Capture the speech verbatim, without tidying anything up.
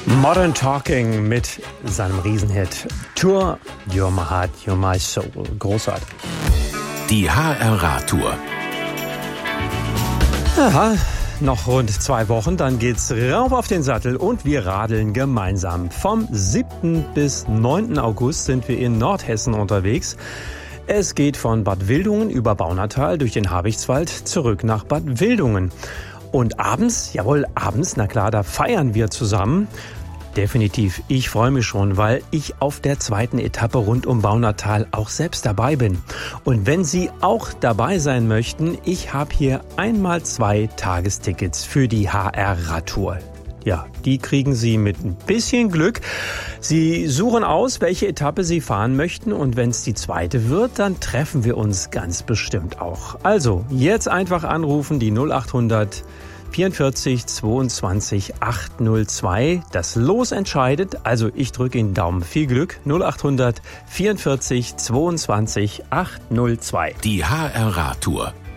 Modern Talking mit seinem Riesenhit Tour, You're My Heart, You're My Soul. Großartig. Die H R Radtour. Aha, noch rund zwei Wochen, dann geht's rauf auf den Sattel und wir radeln gemeinsam. Vom siebten bis neunten August sind wir in Nordhessen unterwegs. Es geht von Bad Wildungen über Baunatal durch den Habichtswald zurück nach Bad Wildungen. Und abends, jawohl, abends, na klar, da feiern wir zusammen. Definitiv, ich freue mich schon, weil ich auf der zweiten Etappe rund um Baunatal auch selbst dabei bin. Und wenn Sie auch dabei sein möchten, ich habe hier einmal zwei Tagestickets für die H R-Radtour. Ja, die kriegen Sie mit ein bisschen Glück. Sie suchen aus, welche Etappe Sie fahren möchten und wenn es die zweite wird, dann treffen wir uns ganz bestimmt auch. Also, jetzt einfach anrufen, die null acht hundert vierundvierzig zweiundzwanzig achthundertzwei. Das Los entscheidet, also ich drücke Ihnen Daumen. Viel Glück, null acht hundert vierundvierzig zweiundzwanzig achthundertzwei. Die H R Radtour